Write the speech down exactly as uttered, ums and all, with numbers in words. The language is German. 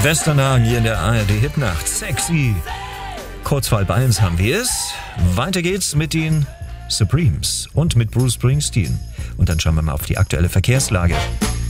Westernhagen hier in der A R D Hitnacht. Sexy. Kurz vor halb eins haben wir es. Weiter geht's mit den Supremes und mit Bruce Springsteen. Und dann schauen wir mal auf die aktuelle Verkehrslage.